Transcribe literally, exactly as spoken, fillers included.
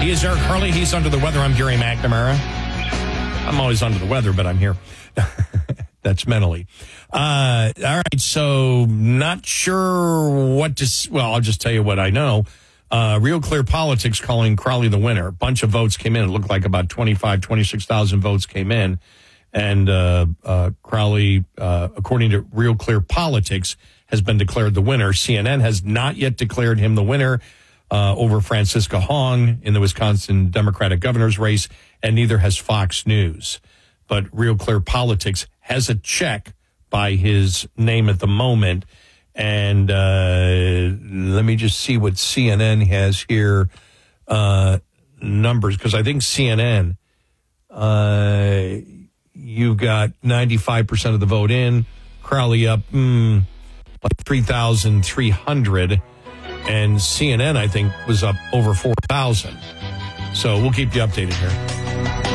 He is Eric Harley. He's under the weather. I'm Gary McNamara. I'm always under the weather, but I'm here. That's mentally. Uh, all right, so not sure what to... Well, I'll just tell you what I know. Uh, Real Clear Politics calling Crowley the winner. A bunch of votes came in. It looked like about twenty-five, twenty-six thousand votes came in. And uh, uh, Crowley, uh, according to Real Clear Politics, has been declared the winner. C N N has not yet declared him the winner uh, over Francisca Hong in the Wisconsin Democratic governor's race, and neither has Fox News. But Real Clear Politics has a check by his name at the moment. And uh, let me just see what C N N has here, uh, numbers, because I think C N N, uh, you've got ninety-five percent of the vote in, Crowley up mm, like three thousand three hundred, and C N N, I think, was up over four thousand. So we'll keep you updated here.